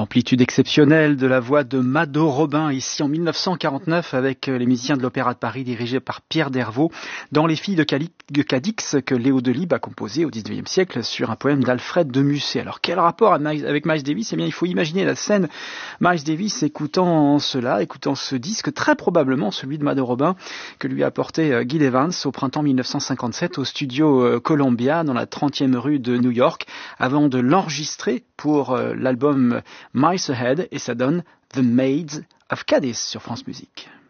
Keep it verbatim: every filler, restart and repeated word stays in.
L'amplitude exceptionnelle de la voix de Mado Robin, ici en dix-neuf cent quarante-neuf, avec les musiciens de l'Opéra de Paris dirigés par Pierre Dervaux, dans Les filles de, Cali- de Cadix que Léo Delibes a composé au dix-neuvième siècle sur un poème d'Alfred de Musset. Alors quel rapport avec Miles Davis? Eh bien, il faut imaginer la scène, Miles Davis écoutant cela, écoutant ce disque, très probablement celui de Mado Robin, que lui a apporté Gil Evans au printemps dix-neuf cent cinquante-sept au studio Columbia dans la trentième rue de New York, avant de l'enregistrer pour l'album Miles Ahead, et ça donne The Maids of Cadiz sur France Musique.